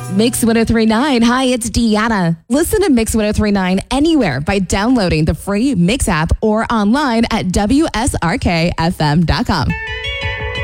Mix 1039. Hi, it's Deanna. Listen to Mix 1039 anywhere by downloading the free Mix app or online at WSRKFM.com.